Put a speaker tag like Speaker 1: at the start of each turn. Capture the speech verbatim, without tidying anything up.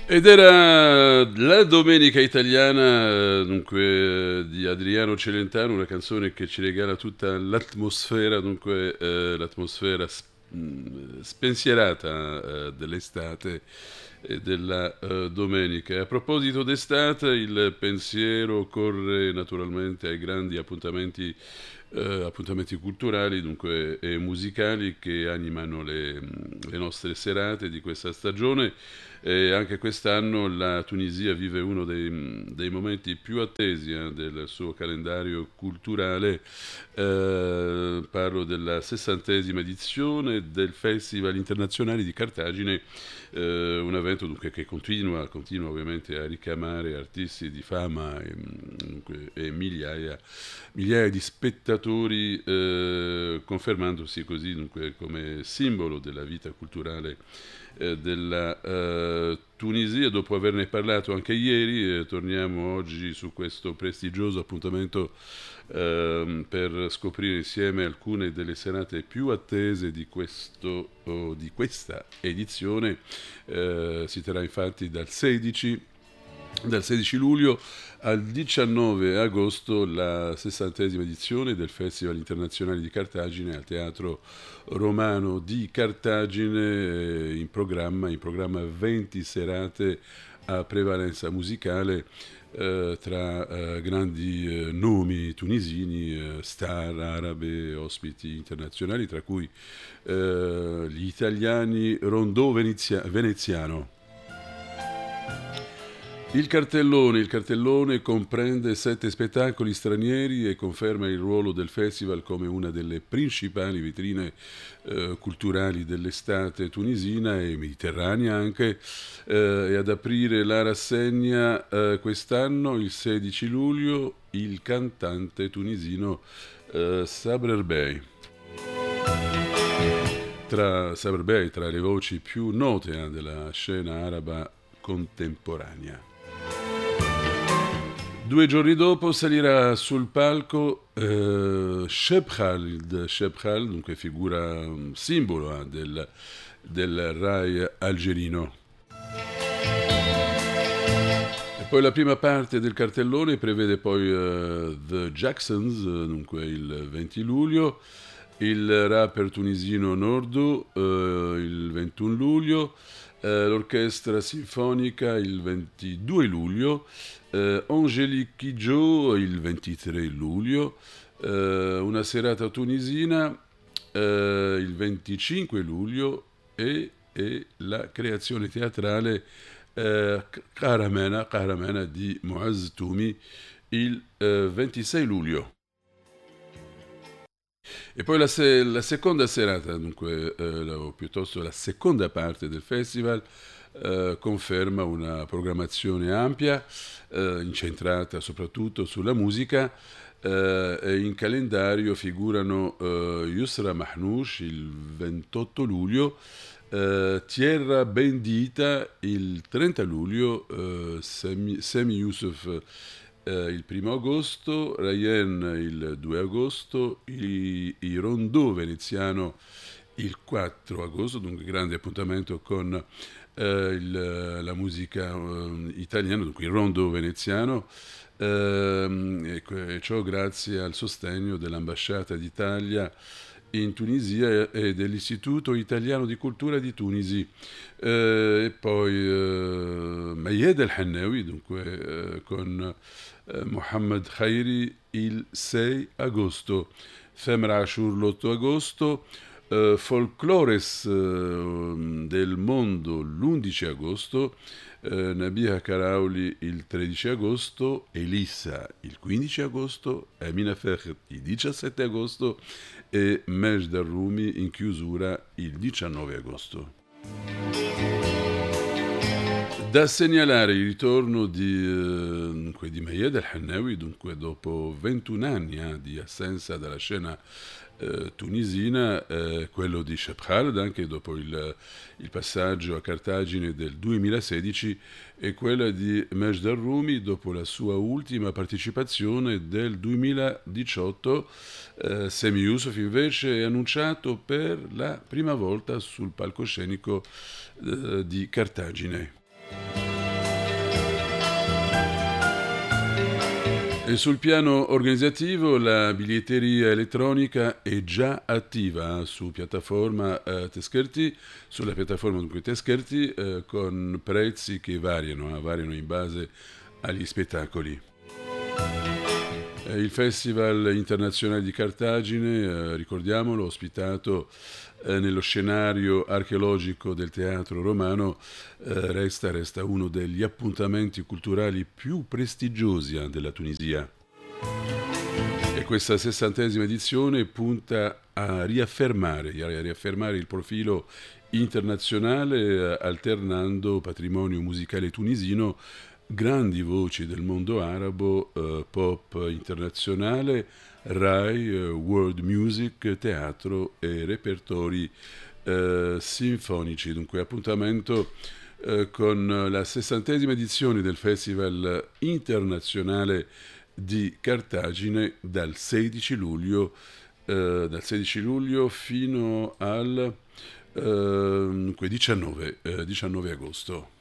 Speaker 1: Ed era la domenica italiana, dunque, di Adriano Celentano, una canzone che ci regala tutta l'atmosfera, dunque, eh, l'atmosfera s- mh, spensierata eh, dell'estate e della eh, domenica. E a proposito d'estate, il pensiero corre naturalmente ai grandi appuntamenti, eh, appuntamenti culturali, dunque, e musicali che animano le, le nostre serate di questa stagione. E anche quest'anno la Tunisia vive uno dei, dei momenti più attesi eh, del suo calendario culturale. Eh, parlo della sessantesima edizione del Festival Internazionale di Cartagine, eh, un evento dunque che continua, continua ovviamente a ricamare artisti di fama e, dunque, e migliaia, migliaia di spettatori, eh, confermandosi così dunque come simbolo della vita culturale eh, della eh, Tunisia. Dopo averne parlato anche ieri, eh, torniamo oggi su questo prestigioso appuntamento ehm, per scoprire insieme alcune delle serate più attese di, questo, oh, di questa edizione. Eh, si terrà infatti dal sedici dal sedici luglio al diciannove agosto la sessantesima edizione del Festival Internazionale di Cartagine al Teatro Romano di Cartagine, eh, in programma, in programma venti serate a prevalenza musicale, eh, tra eh, grandi eh, nomi tunisini, eh, star arabe, ospiti internazionali, tra cui eh, gli italiani Rondò Venezia- Veneziano. Il cartellone, il cartellone comprende sette spettacoli stranieri e conferma il ruolo del festival come una delle principali vetrine eh, culturali dell'estate tunisina e mediterranea anche. Eh, e ad aprire la rassegna eh, quest'anno, il sedici luglio, il cantante tunisino eh, Sabrer Bey. Tra Sabrer Bey, tra le voci più note eh, della scena araba contemporanea. Due giorni dopo salirà sul palco eh, Sheb Khalid, Sheb Khalid, dunque figura um, simbolo eh, del, del Rai algerino. E poi la prima parte del cartellone prevede poi eh, The Jacksons, eh, dunque il venti luglio, il rapper tunisino Nordu eh, il ventuno luglio, eh, l'orchestra sinfonica il ventidue luglio, eh, Angelique Kidjo il ventitré luglio, eh, una serata tunisina eh, il venticinque luglio e, e la creazione teatrale eh, Kahramena, Kahramena di Muaz Toumi il eh, ventisei luglio. E poi la, se- la seconda serata, dunque, eh, la- o piuttosto la seconda parte del festival, eh, conferma una programmazione ampia, eh, incentrata soprattutto sulla musica. Eh, e in calendario figurano eh, Yusra Mahnouch il ventotto luglio, eh, Tierra Bendita il trenta luglio, eh, Semi, Semi Yusuf eh, il primo agosto, Rayen il due agosto, i, i Rondò veneziano il quattro agosto, dunque grande appuntamento con eh, il- la musica eh, italiana, dunque il Rondò veneziano, ehm, e que- e ciò grazie al sostegno dell'Ambasciata d'Italia in Tunisia e dell'Istituto Italiano di Cultura di Tunisi. Eh, e poi eh, Mayed El Hannawi, dunque eh, con eh, Mohammed Khairi il sei agosto, Femer Ashur l'otto agosto, eh, Folklores eh, del mondo l'undici agosto, eh, Nabiha Karauli il tredici agosto, Elissa il quindici agosto, Amina Fekhr il diciassette agosto e Majd Rumi in chiusura il diciannove agosto. Da segnalare il ritorno di, eh, dunque, di Mayed El-Hannawi, dunque dopo ventuno anni eh, di assenza dalla scena eh, tunisina, eh, quello di Cheb Khaled anche dopo il, il passaggio a Cartagine del duemilasedici e quella di Majd Rumi dopo la sua ultima partecipazione del duemiladiciotto. Eh, Semi Yusuf invece è annunciato per la prima volta sul palcoscenico eh, di Cartagine. E sul piano organizzativo la biglietteria elettronica è già attiva su piattaforma eh, Tescherti, sulla piattaforma dunque Tescherti, eh, con prezzi che variano, eh, variano in base agli spettacoli. Eh, Il Festival internazionale di Cartagine, eh, ricordiamolo, ospitato eh, nello scenario archeologico del teatro romano, eh, resta, resta uno degli appuntamenti culturali più prestigiosi eh, della Tunisia. E questa sessantesima edizione punta a riaffermare, a riaffermare il profilo internazionale, eh, alternando patrimonio musicale tunisino, grandi voci del mondo arabo, eh, pop internazionale, Rai, eh, world music, teatro e repertori eh, sinfonici. Dunque appuntamento eh, con la sessantesima edizione del Festival internazionale di Cartagine dal sedici luglio, eh, dal sedici luglio fino al eh, diciannove, eh, diciannove agosto.